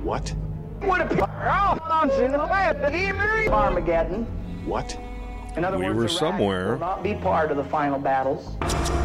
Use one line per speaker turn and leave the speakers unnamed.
What?
What a Armageddon.
What?
In other
We
words,
were
Iraq
somewhere.
will not be part of the final battles.